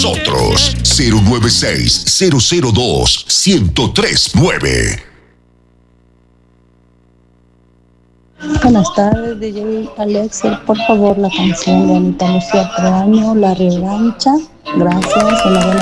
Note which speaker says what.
Speaker 1: nosotros. 096-002-1039.
Speaker 2: Buenas tardes, DJ Alexel. Por favor, la canción de Anita Lucía Proaño, La Revancha. Gracias, una buena